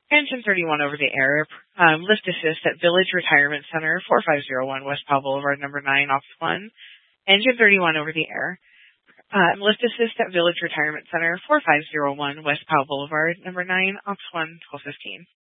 Engine 31 over the air. Lift assist at Village Retirement Center, 4501 West Powell Boulevard, number 9, off 1. Engine 31 over the air. Lift assist at Village Retirement Center, 4501 West Powell Boulevard, number 9, off 1, 1215.